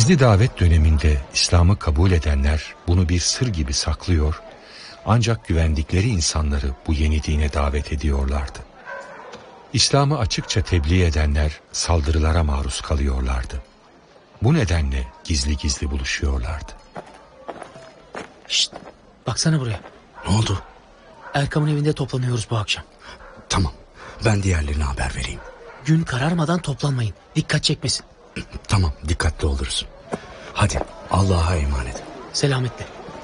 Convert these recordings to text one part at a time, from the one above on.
Gizli davet döneminde İslam'ı kabul edenler bunu bir sır gibi saklıyor, ancak güvendikleri insanları bu yeni dine davet ediyorlardı. İslam'ı açıkça tebliğ edenler saldırılara maruz kalıyorlardı. Bu nedenle gizli gizli buluşuyorlardı. Şşt, baksana buraya. Ne oldu? Erkam'ın evinde toplanıyoruz bu akşam. Tamam, ben diğerlerine haber vereyim. Gün kararmadan toplanmayın. Dikkat çekmesin. Tamam, dikkatli oluruz. Hadi, Allah'a emanet. Selametle.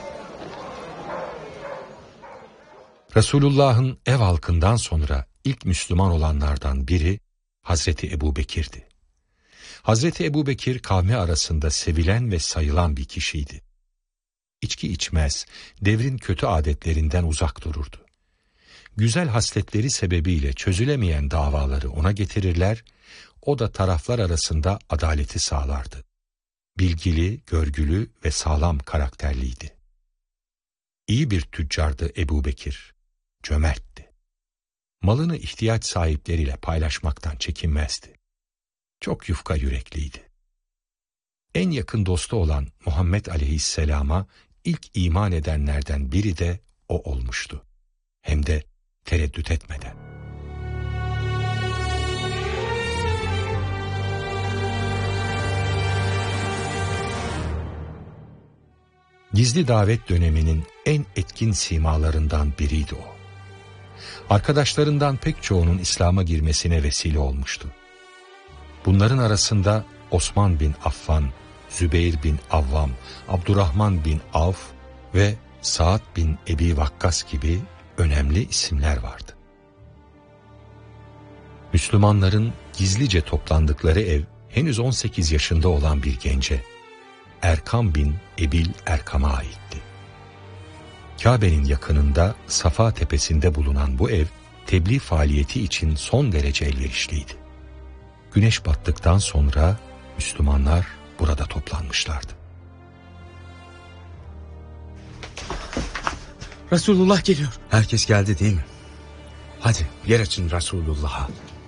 Resulullah'ın ev halkından sonra ilk Müslüman olanlardan biri Hazreti Ebubekir'di. Hazreti Ebubekir kavmi arasında sevilen ve sayılan bir kişiydi. İçki içmez, devrin kötü adetlerinden uzak dururdu. Güzel hasletleri sebebiyle çözülemeyen davaları ona getirirler, o da taraflar arasında adaleti sağlardı. Bilgili, görgülü ve sağlam karakterliydi. İyi bir tüccardı Ebubekir, cömertti. Malını ihtiyaç sahipleriyle paylaşmaktan çekinmezdi. Çok yufka yürekliydi. En yakın dostu olan Muhammed Aleyhisselam'a ilk iman edenlerden biri de o olmuştu. Hem de tereddüt etmeden. Gizli davet döneminin en etkin simalarından biriydi o. Arkadaşlarından pek çoğunun İslam'a girmesine vesile olmuştu. Bunların arasında Osman bin Affan, Zübeyir bin Avvam, Abdurrahman bin Avf ve Sa'd bin Ebi Vakkas gibi önemli isimler vardı. Müslümanların gizlice toplandıkları ev henüz 18 yaşında olan bir gence, Erkam bin Ebil Erkam'a aitti. Kabe'nin yakınında Safa tepesinde bulunan bu ev, tebliğ faaliyeti için son derece elverişliydi. Güneş battıktan sonra Müslümanlar burada toplanmışlardı. Resulullah geliyor. Herkes geldi değil mi? Hadi yer açın Resulullah'a.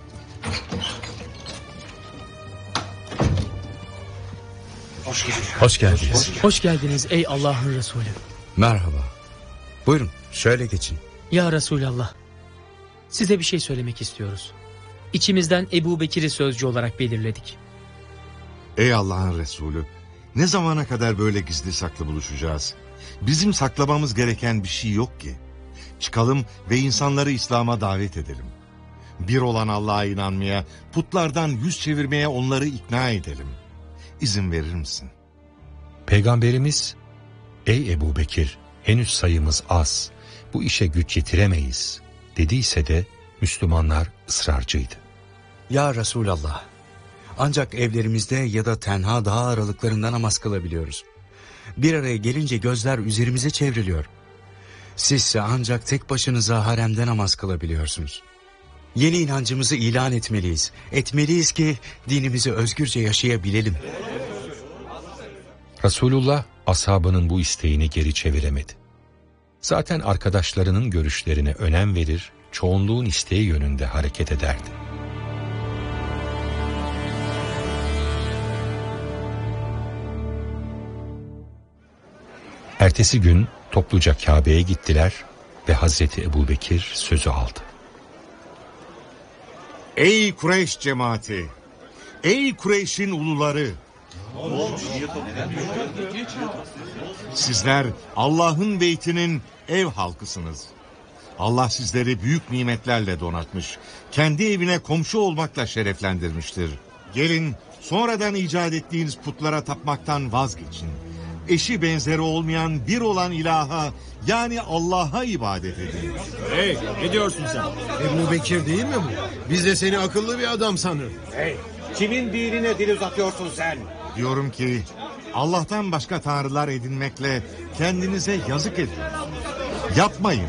Hoş geldiniz. Hoş geldiniz ey Allah'ın Resulü. Merhaba. Buyurun şöyle geçin. Ya Resulallah, size bir şey söylemek istiyoruz. İçimizden Ebubekir'i sözcü olarak belirledik. Ey Allah'ın Resulü, ne zamana kadar böyle gizli saklı buluşacağız? Bizim saklamamız gereken bir şey yok ki. Çıkalım ve insanları İslam'a davet edelim. Bir olan Allah'a inanmaya, putlardan yüz çevirmeye onları ikna edelim. İzin verir misin? Peygamberimiz, ey Ebubekir, henüz sayımız az, bu işe güç yetiremeyiz dediyse de Müslümanlar ısrarcıydı. Ya Resulallah, ancak evlerimizde ya da tenha dağ aralıklarında namaz kılabiliyoruz. Bir araya gelince gözler üzerimize çevriliyor. Sizse ancak tek başınıza haremde namaz kılabiliyorsunuz. Yeni inancımızı ilan etmeliyiz. Etmeliyiz ki dinimizi özgürce yaşayabilelim. Resulullah ashabının bu isteğini geri çeviremedi. Zaten arkadaşlarının görüşlerine önem verir, çoğunluğun isteği yönünde hareket ederdi. Ertesi gün topluca Kabe'ye gittiler ve Hazreti Ebubekir sözü aldı. Ey Kureyş cemaati! Ey Kureyş'in uluları! Sizler Allah'ın beytinin ev halkısınız. Allah sizleri büyük nimetlerle donatmış. Kendi evine komşu olmakla şereflendirmiştir. Gelin sonradan icat ettiğiniz putlara tapmaktan vazgeçin. Eşi benzeri olmayan bir olan ilaha, yani Allah'a ibadet edin. Hey, ne diyorsun sen? Ebubekir değil mi bu? Biz de seni akıllı bir adam sanırız. Hey, kimin dinine dil uzatıyorsun sen? Diyorum ki Allah'tan başka tanrılar edinmekle kendinize yazık edin. Yapmayın.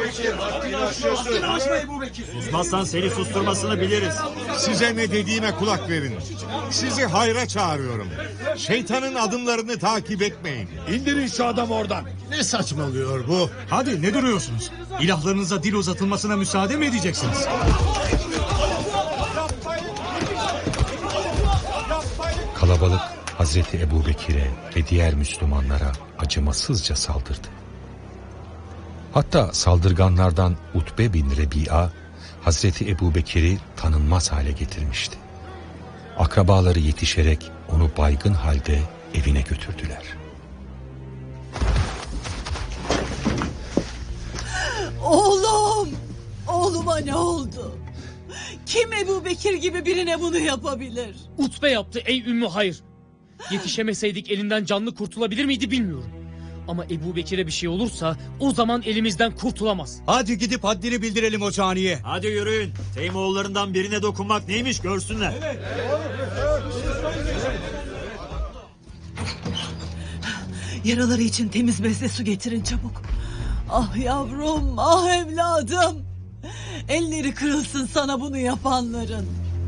Susmazsan seni susturmasını biliriz. Size ne dediğime kulak verin. Sizi hayra çağırıyorum. Şeytanın adımlarını takip etmeyin. İndirin şu adamı oradan. Ne saçmalıyor bu? Hadi ne duruyorsunuz? İlahlarınıza dil uzatılmasına müsaade mi edeceksiniz? Kalabalık Hazreti Ebubekir'e ve diğer Müslümanlara acımasızca saldırdı. Hatta saldırganlardan Utbe bin Rebi'a, Hazreti Ebubekir'i tanınmaz hale getirmişti. Akrabaları yetişerek onu baygın halde evine götürdüler. Oğlum! Oğluma ne oldu? Kim Ebubekir gibi birine bunu yapabilir? Utbe yaptı ey Ümmü Hayr. Yetişemeseydik elinden canlı kurtulabilir miydi bilmiyorum. Ama Ebubekir'e bir şey olursa o zaman elimizden kurtulamaz. Hadi gidip haddini bildirelim o caniye. Hadi yürüyün. Teymoğullarından birine dokunmak neymiş görsünler. Evet. Yaraları için temiz bezle su getirin çabuk. Ah yavrum, ah evladım. Elleri kırılsın sana bunu yapanların.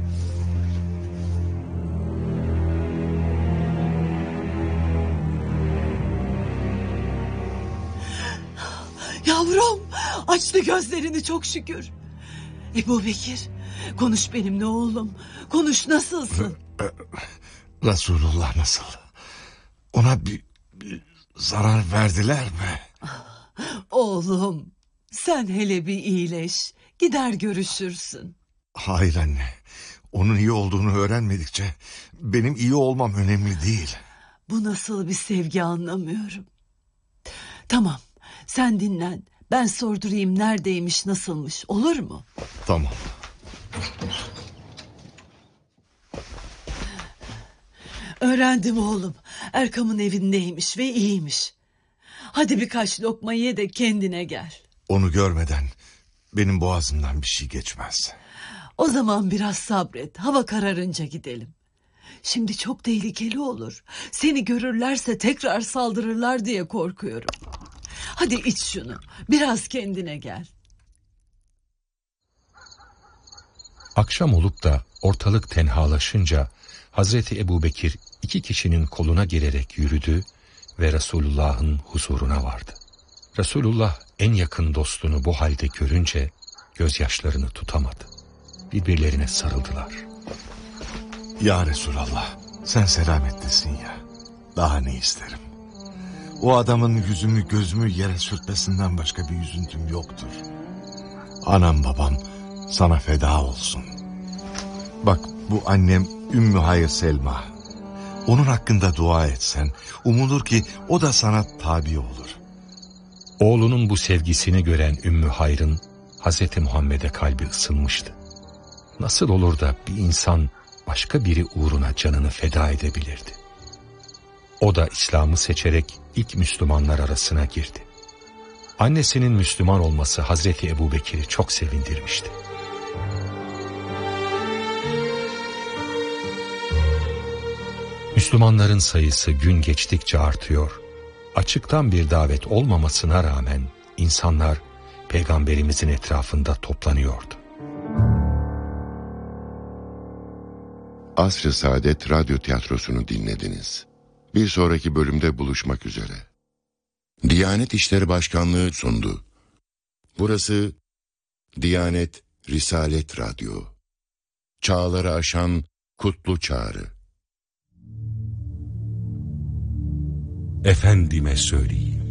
Yavrum, açtı gözlerini çok şükür. Ebubekir, konuş benimle oğlum. Konuş, nasılsın? Resulullah nasıl? Ona bir zarar verdiler mi? Oğlum, sen hele bir iyileş. Gider görüşürsün. Hayır anne. Onun iyi olduğunu öğrenmedikçe benim iyi olmam önemli değil. Bu nasıl bir sevgi anlamıyorum. Tamam, sen dinlen. Ben sordurayım neredeymiş, nasılmış. Olur mu? Tamam. Öğrendim oğlum. Erkam'ın evindeymiş ve iyiymiş. Hadi birkaç lokma ye de kendine gel. Onu görmeden benim boğazımdan bir şey geçmez. O zaman biraz sabret. Hava kararınca gidelim. Şimdi çok tehlikeli olur. Seni görürlerse tekrar saldırırlar diye korkuyorum. Hadi iç şunu. Biraz kendine gel. Akşam olup da ortalık tenhalaşınca Hazreti Ebubekir 2 kişinin koluna girerek yürüdü ve Resulullah'ın huzuruna vardı. Resulullah en yakın dostunu bu halde görünce gözyaşlarını tutamadı. Birbirlerine sarıldılar. Ya Resulallah, sen selamettesin ya. Daha ne isterim? O adamın yüzümü gözümü yere sürtmesinden başka bir üzüntüm yoktur. Anam babam sana feda olsun. Bak bu annem Ümmü Hayr Selma. Onun hakkında dua etsen umulur ki o da sana tabi olur. Oğlunun bu sevgisini gören Ümmü Hayr'ın Hazreti Muhammed'e kalbi ısınmıştı. Nasıl olur da bir insan başka biri uğruna canını feda edebilirdi? O da İslam'ı seçerek ilk Müslümanlar arasına girdi. Annesinin Müslüman olması Hazreti Ebubekir'i çok sevindirmişti. Müslümanların sayısı gün geçtikçe artıyor. Açıktan bir davet olmamasına rağmen insanlar Peygamberimizin etrafında toplanıyordu. Asr-ı Saadet Radyo Tiyatrosu'nu dinlediniz. Bir sonraki bölümde buluşmak üzere. Diyanet İşleri Başkanlığı sundu. Burası Diyanet Risalet Radyo. Çağları aşan kutlu çağrı. Efendime söyleyeyim.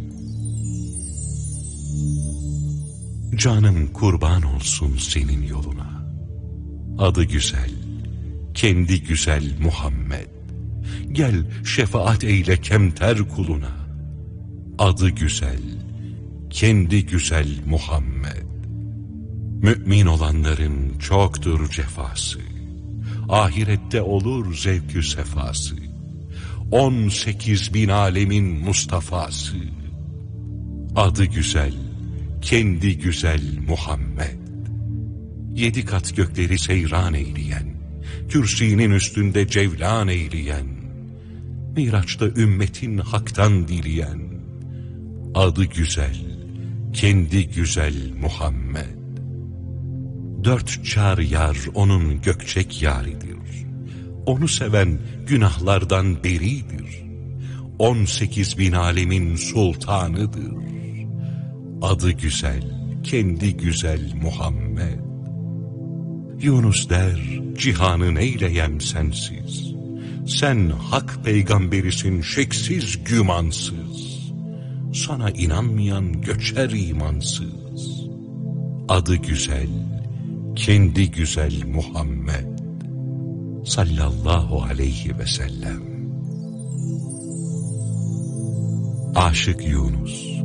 Canım kurban olsun senin yoluna. Adı güzel, kendi güzel Muhammed. Gel şefaat eyle kemter kuluna. Adı güzel, kendi güzel Muhammed. Mümin olanların çoktur cefası. Ahirette olur zevkü sefası. 18.000 alemin Mustafa'sı. Adı güzel, kendi güzel Muhammed. 7 kat gökleri seyran eyleyen, kürsinin üstünde cevlan eyleyen, Miraç'ta ümmetin haktan dileyen, adı güzel, kendi güzel Muhammed. 4 çar yar onun gökçek yaridir. Onu seven günahlardan beridir. 18.000 alemin sultanıdır. Adı güzel, kendi güzel Muhammed. Yunus der, cihanı neyleyem sensiz. Sen hak peygamberisin şeksiz gümansız. Sana inanmayan göçer imansız. Adı güzel, kendi güzel Muhammed sallallahu aleyhi ve sellem. Aşık Yunus.